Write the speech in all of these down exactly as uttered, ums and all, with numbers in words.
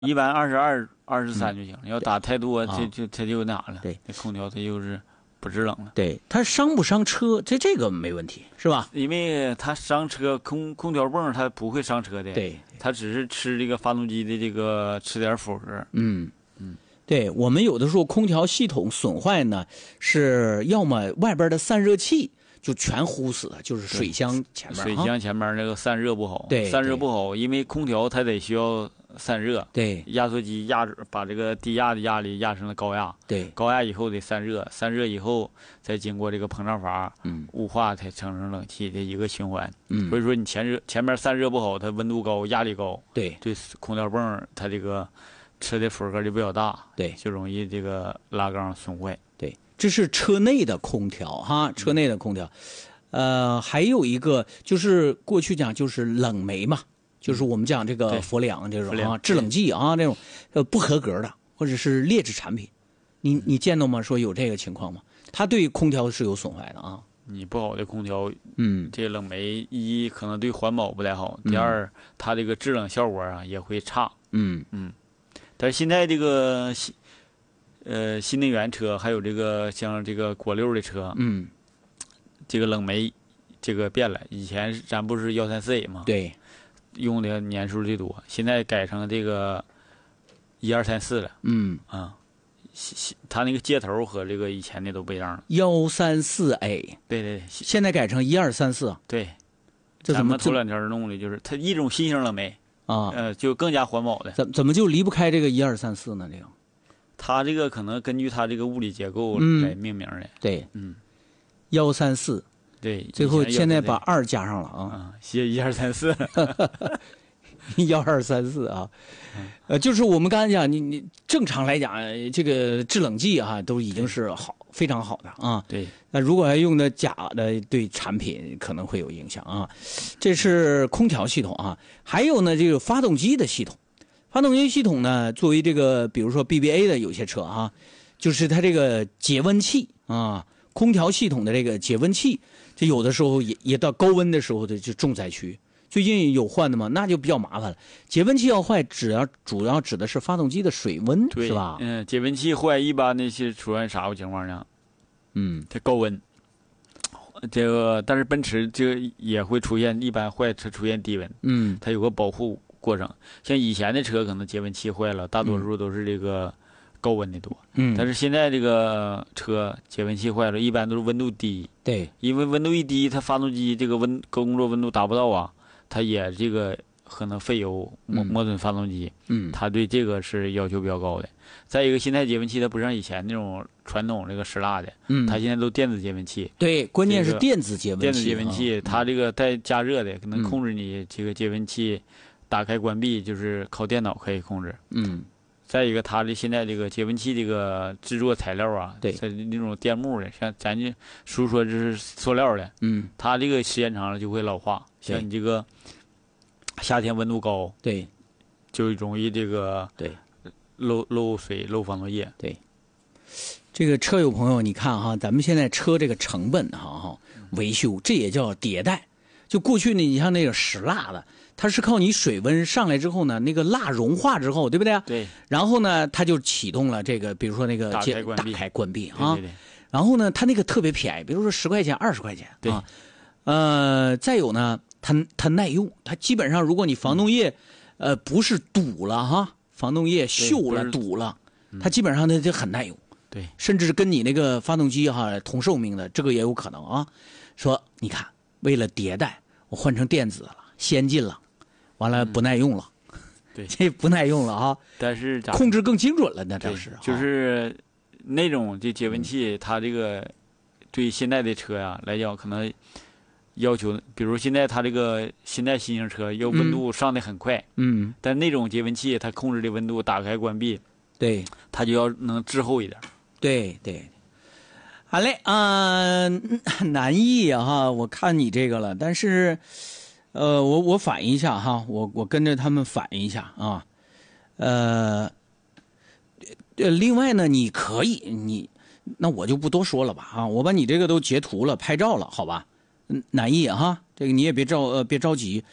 一般二十二、二十三就行了。 嗯、 要打太多， 啊、 就就它就那啥了。 对， 那空调它就是不制冷了。 对，它伤不伤车？这这个没问题，是吧？ 因为它伤车，空空调泵它不会伤车的。 对， 它只是吃这个发动机的这个吃点负荷。 嗯嗯，对，我们有的时候空调系统损坏呢，是要么外边的散热器就全呼死，就是水箱前面， 水箱前面那个散热不好。 对， 散热不好，因为空调它得需要散热。 对， 压缩机压把这个低压的压力压成了高压。 对， 高压以后得散热，散热以后再经过这个膨胀阀， 嗯， 雾化才产生冷气的一个循环。 嗯， 所以说你前热前面散热不好，它温度高，压力高， 对， 对空调泵它这个吃的负荷就比较大， 对， 就容易这个拉缸损坏。 对，这是车内的空调哈，车内的空调。呃，还有一个就是过去讲就是冷媒嘛，就是我们讲这个氟利昂这种啊制冷剂啊这种呃不合格的或者是劣质产品，你你见到吗？说有这个情况吗？它对空调是有损害的啊。 你不好的空调， 嗯， 这冷媒一可能对环保不太好，第二、嗯、它这个制冷效果啊也会差。 嗯嗯，但是现在这个新呃新能源车还有这个像这个国六的车， 嗯。 这个冷媒，这个变了。以前咱不是幺三四 A 吗？ 对， 用的年数最多。现在改成这个一二三四了。 嗯啊，它那个接头和这个以前的都不一样了。 幺三四 A， 对对对， 现在改成一二三四。 对， 这怎么头两天弄的就是它一种新型冷媒啊， 呃，就更加环保的。 怎怎么就离不开这个一二三四呢？这个， 它这个可能根据它这个物理结构来命名的。 嗯、对， 嗯。 幺三四， 对， 最后现在把二加上了啊， 写一二三四， 幺二三四啊，呃，就是我们刚才讲，你你正常来讲，这个制冷剂啊，都已经是好非常好的啊。 对， 那如果还用的假的，对产品可能会有影响啊。这是空调系统啊，还有呢，这个发动机的系统，发动机系统呢，作为这个比如说 B B A 的有些车啊，就是它这个节温器啊。空调系统的这个节温器，这有的时候也也到高温的时候的就重灾区。最近有换的吗？那就比较麻烦了。节温器要坏，只要主要指的是发动机的水温，是吧？ 嗯，节温器坏一般的是出现啥个情况呢？ 嗯， 它高温。这个，但是奔驰这个也会出现，一般坏车出现低温。 嗯， 它有个保护过程。像以前的车可能节温器坏了，大多数都是这个。嗯高温的多， 嗯， 但是现在这个车节温器坏了，一般都是温度低， 对， 因为温度一低，它发动机这个温工作温度达不到啊，它也这个可能费油磨磨损发动机， 嗯， 它对这个是要求比较高的。再一个，现在节温器它不像以前那种传统这个石蜡的， 嗯， 它现在都电子节温器， 对，关键是电子节温器， 电子节温器， 啊、 它这个带加热的，可能控制你这个节温器打开关闭，就是靠电脑可以控制， 嗯。 再一个，它的现在这个节温器这个制作材料啊， 对， 它那种电木的，像咱就叔说这是塑料的， 嗯， 它这个时间长了就会老化。像你这个夏天温度高， 对， 就容易这个对漏漏水、漏防冻液。 对，这个车友朋友，你看哈，咱们现在车这个成本哈哈维修，这也叫迭代。就过去呢，你像那个石蜡的。它是靠你水温上来之后呢，那个蜡融化之后，对不对？ 对。 然后呢，它就启动了这个，比如说那个打开关闭， 打开关闭啊。 对对对。 然后呢，它那个特别便宜，比如说十块钱、二十块钱对啊。呃，再有呢，它它耐用，它基本上如果你防冻液，呃，不是堵了哈，防冻液锈了、堵了，它基本上它就很耐用。 对。 甚至跟你那个发动机哈同寿命的，这个也有可能啊。说你看，为了迭代，我换成电子了，先进了。完了不耐用了， 嗯、对， 这不耐用了啊！ 但是控制更精准了，那倒是。 就是那种这节温器，嗯、它这个对现在的车呀来讲，可能要求，比如现在它这个现在新型车要温度上得很快， 嗯， 但那种节温器它控制的温度打开关闭， 对， 它就要能滞后一点。 对对，好嘞啊、呃，难易啊哈，我看你这个了，但是。呃，我我反映一下哈，我我跟着他们反映一下啊，呃，呃，另外呢，你可以你那我就不多说了吧啊，我把你这个都截图了，拍照了，好吧？嗯，难易哈，这个你也别着呃别着急，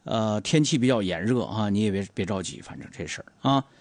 呃天气比较炎热啊，你也别别着急，反正这事儿啊。